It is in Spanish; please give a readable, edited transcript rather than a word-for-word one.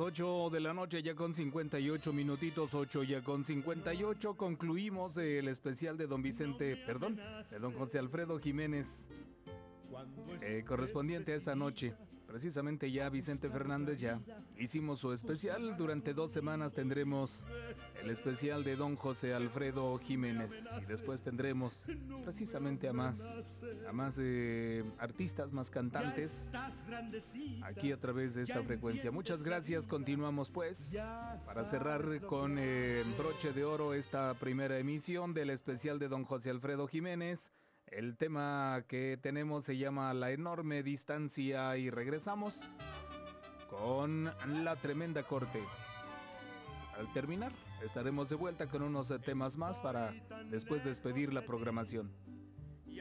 8 de la noche ya con 58 minutitos, 8 ya con 58. Concluimos el especial de de don José Alfredo Jiménez, correspondiente a esta noche. Precisamente ya Vicente Fernández ya hicimos su especial. Durante 2 semanas tendremos el especial de don José Alfredo Jiménez. Y después tendremos precisamente a más artistas, más cantantes aquí a través de esta frecuencia. Muchas gracias. Continuamos pues para cerrar con broche de oro esta primera emisión del especial de don José Alfredo Jiménez. El tema que tenemos se llama La enorme distancia y regresamos con La tremenda corte. Al terminar estaremos de vuelta con unos temas más para después despedir la programación.